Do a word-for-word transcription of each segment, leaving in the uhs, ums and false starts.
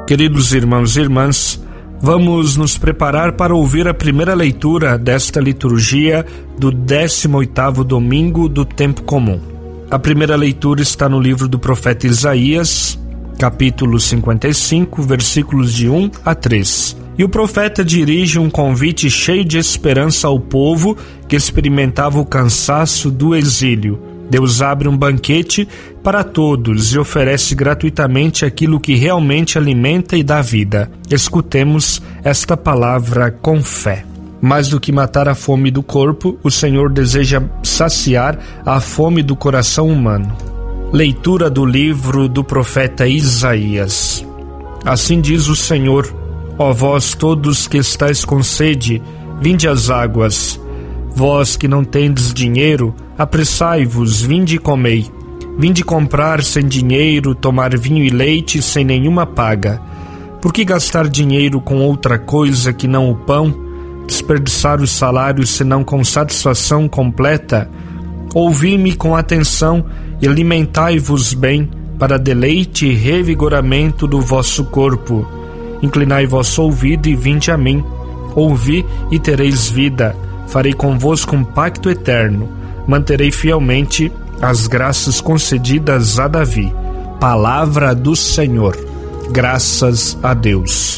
Queridos irmãos e irmãs, vamos nos preparar para ouvir a primeira leitura desta liturgia do décimo oitavo domingo do tempo comum. A primeira leitura está no livro do profeta Isaías, capítulo cinquenta e cinco, versículos de um a três. E o profeta dirige um convite cheio de esperança ao povo que experimentava o cansaço do exílio. Deus abre um banquete para todos e oferece gratuitamente aquilo que realmente alimenta e dá vida. Escutemos esta palavra com fé. Mais do que matar a fome do corpo, o Senhor deseja saciar a fome do coração humano. Leitura do livro do profeta Isaías. Assim diz o Senhor: ó vós todos que estáis com sede, vinde às águas. Vós que não tendes dinheiro, apressai-vos, vinde e comei. Vinde comprar sem dinheiro, tomar vinho e leite sem nenhuma paga. Por que gastar dinheiro com outra coisa que não o pão? Desperdiçar os salários senão com satisfação completa? Ouvi-me com atenção e alimentai-vos bem, para deleite e revigoramento do vosso corpo. Inclinai vosso ouvido e vinde a mim. Ouvi e tereis vida. Farei convosco um pacto eterno. Manterei fielmente as graças concedidas a Davi. Palavra do Senhor. Graças a Deus.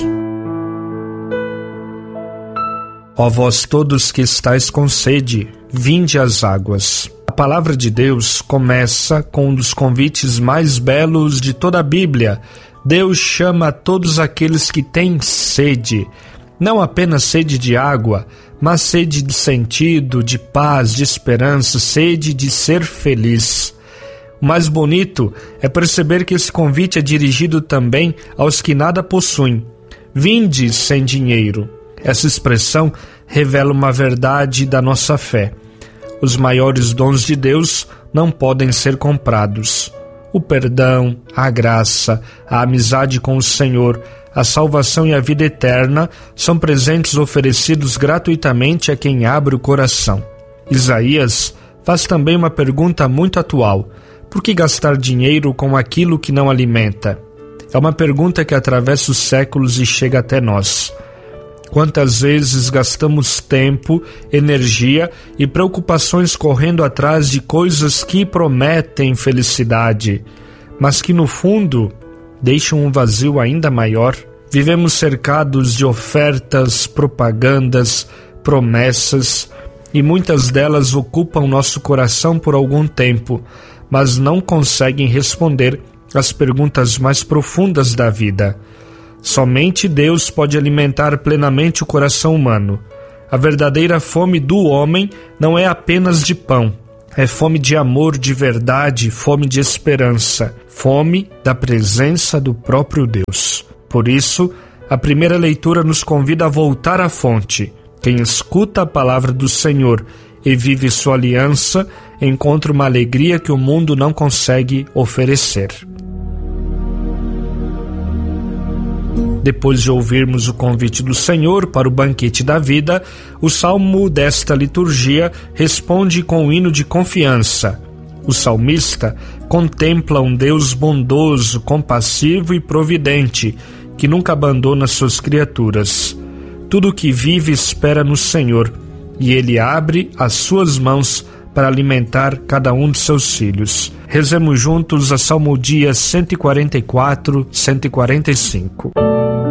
Ó vós todos que estáis com sede, vinde às águas. A palavra de Deus começa com um dos convites mais belos de toda a Bíblia. Deus chama a todos aqueles que têm sede. Não apenas sede de água, mas sede de sentido, de paz, de esperança, sede de ser feliz. O mais bonito é perceber que esse convite é dirigido também aos que nada possuem. Vinde sem dinheiro. Essa expressão revela uma verdade da nossa fé. Os maiores dons de Deus não podem ser comprados. O perdão, a graça, a amizade com o Senhor, a salvação e a vida eterna são presentes oferecidos gratuitamente a quem abre o coração. Isaías faz também uma pergunta muito atual: por que gastar dinheiro com aquilo que não alimenta? É uma pergunta que atravessa os séculos e chega até nós. Quantas vezes gastamos tempo, energia e preocupações correndo atrás de coisas que prometem felicidade, mas que no fundo deixam um vazio ainda maior? Vivemos cercados de ofertas, propagandas, promessas, e muitas delas ocupam nosso coração por algum tempo, mas não conseguem responder às perguntas mais profundas da vida. Somente Deus pode alimentar plenamente o coração humano. A verdadeira fome do homem não é apenas de pão. É fome de amor, de verdade, fome de esperança, fome da presença do próprio Deus. Por isso, a primeira leitura nos convida a voltar à fonte. Quem escuta a palavra do Senhor e vive sua aliança, encontra uma alegria que o mundo não consegue oferecer. Depois de ouvirmos o convite do Senhor para o banquete da vida, o salmo desta liturgia responde com um hino de confiança. O salmista contempla um Deus bondoso, compassivo e providente, que nunca abandona suas criaturas. Tudo o que vive espera no Senhor, e Ele abre as suas mãos para alimentar cada um de seus filhos. Rezemos juntos a salmodia cento e quarenta e quatro, cento e quarenta e cinco.